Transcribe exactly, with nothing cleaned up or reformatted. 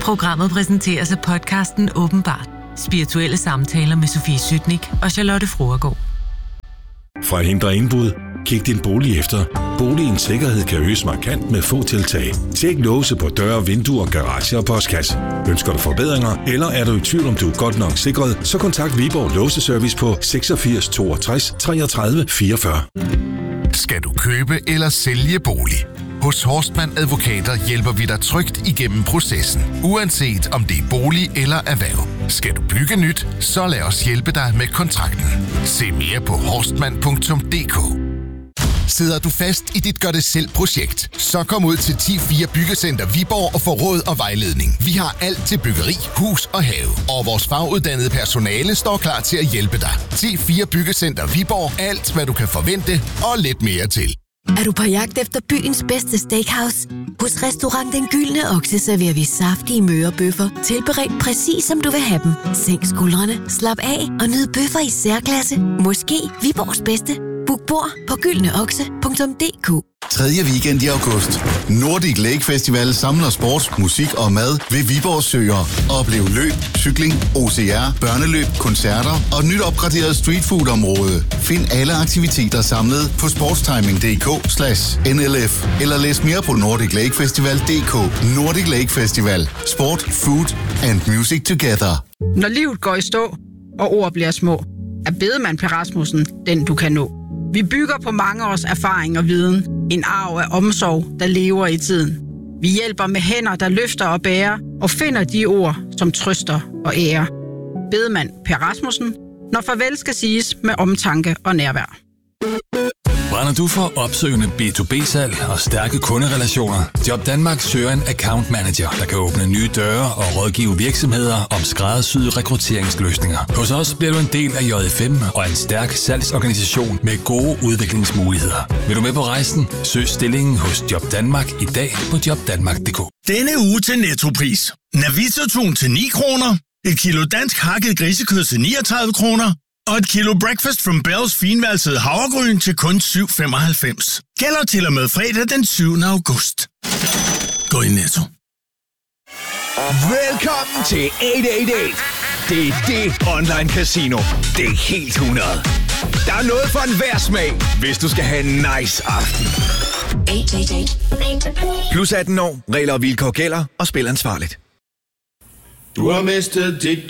Programmet præsenteres af podcasten Åbenbart. Spirituelle samtaler med Sofie Sytnik og Charlotte Fruergaard. Fra at hindre indbrud, kig din bolig efter. Boligens sikkerhed kan øges markant med få tiltag. Tjek låse på døre, vinduer, garage og postkasse. Ønsker du forbedringer, eller er du i tvivl om du er godt nok sikret, så kontakt Viborg Låseservice på seksogfirs toogtres treogtredive fireogfyrre. Skal du købe eller sælge bolig? Hos Horstmann Advokater hjælper vi dig trygt igennem processen, uanset om det er bolig eller erhverv. Skal du bygge nyt, så lad os hjælpe dig med kontrakten. Se mere på horstmann punktum d k. Sidder du fast i dit gør-det-selv-projekt? Så kom ud til ti fire Byggecenter Viborg og få råd og vejledning. Vi har alt til byggeri, hus og have. Og vores faguddannede personale står klar til at hjælpe dig. ti fire Byggecenter Viborg. Alt, hvad du kan forvente og lidt mere til. Er du på jagt efter byens bedste steakhouse? Hos Restaurant Den Gyldne Okse serverer vi saftige mørebøffer, tilberedt præcis som du vil have dem. Sænk skuldrene, slap af og nyd bøffer i særklasse. Måske Viborgs bedste. Book bord på gyldne okse punktum d k. tredje weekend i august. Nordic Lake Festival samler sport, musik og mad ved Viborg Søer. Oplev løb, cykling, O C R, børneløb, koncerter og et nyt opgraderet streetfood-område. Find alle aktiviteter samlet på sportstiming punktum d k slash n l f eller læs mere på nordic lake festival punktum d k. Nordic Lake Festival. Sport, food and music together. Når livet går i stå, og ord bliver små, er Bedemann Per Rasmussen den, du kan nå. Vi bygger på mange års erfaring og viden. En arv af omsorg, der lever i tiden. Vi hjælper med hænder, der løfter og bærer, og finder de ord, som trøster og ærer. Bedemann Per Rasmussen, når farvel skal siges med omtanke og nærvær. Brænder du for opsøgende B to B-salg og stærke kunderelationer? Job Danmark søger en account manager, der kan åbne nye døre og rådgive virksomheder om skræddersyede rekrutteringsløsninger. Hos os bliver du en del af J F M og en stærk salgsorganisation med gode udviklingsmuligheder. Vil du med på rejsen? Søg stillingen hos Job Danmark i dag på job danmark punktum d k. Denne uge til Nettopris. Navitotun til ni kroner, et kilo dansk hakket grisekød til niogtredive kroner, og et kilo Breakfast from Bells finvalsede havregryn til kun syv femoghalvfems. Gælder til og med fredag den syvende august. Gå i Netto. Velkommen til otte otte otte. Det er det online casino. Det er helt hundrede. Der er noget for enhver smag, hvis du skal have en nice aften. otte otte otte. Plus atten år. Regler og vilkår gælder, og spil ansvarligt. Du har mistet dit